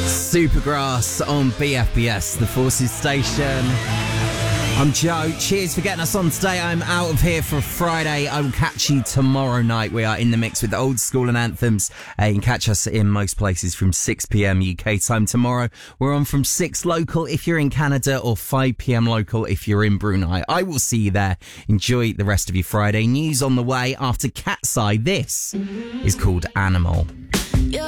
Supergrass on BFBS, the Forces Station. I'm Joe. Cheers for getting us on today. I'm out of here for Friday. I will catch you tomorrow night. We are in the mix with old school and anthems. You can catch us in most places from 6 p.m. UK time tomorrow. We're on from 6 local if you're in Canada or 5 p.m. local if you're in Brunei. I will see you there. Enjoy the rest of your Friday. News on the way after Cat's Eye. This is called Animal.